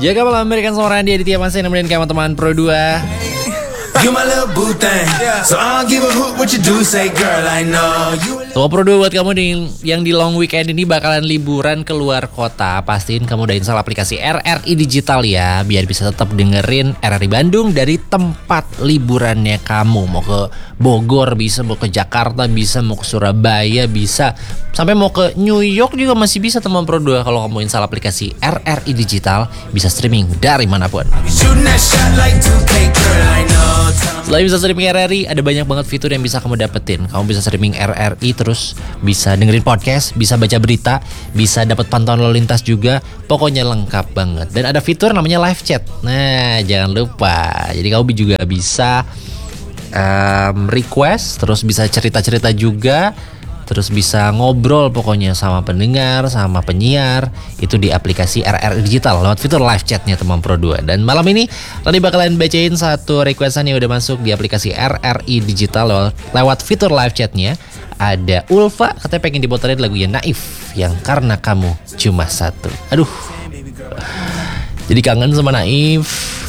Jaga malam American sama Randy Aditya masih nemenin kayak teman Pro 2. You my little boo thing, so I don't give a hoot what you do, say girl I know you. Tuh Pro 2 buat kamu yang di long weekend ini bakalan liburan keluar kota, pastiin kamu udah install aplikasi RRI Digital ya, biar bisa tetap dengerin RRI Bandung dari tempat liburannya kamu. Mau ke Bogor bisa, mau ke Jakarta bisa, mau ke Surabaya bisa, sampai mau ke New York juga masih bisa teman Pro 2 kalau kamu install aplikasi RRI Digital, bisa streaming dari manapun. Shooting that shot like 2K, girl I know. Selain bisa streaming RRI, ada banyak banget fitur yang bisa kamu dapetin. Kamu bisa streaming RRI, terus bisa dengerin podcast, bisa baca berita, bisa dapat pantauan lalu lintas juga. Pokoknya lengkap banget. Dan ada fitur namanya live chat. Nah, jangan lupa. Jadi kamu juga bisa request, terus bisa cerita-cerita juga, terus bisa ngobrol pokoknya sama pendengar, sama penyiar. Itu di aplikasi RRI Digital lewat fitur live chatnya teman Pro 2. Dan malam ini tadi bakalan bacain satu requestan yang udah masuk di aplikasi RRI Digital lewat fitur live chatnya. Ada Ulfa, katanya pengen diputerin lagunya Naif yang Karena Kamu Cuma Satu. Aduh, jadi kangen sama Naif.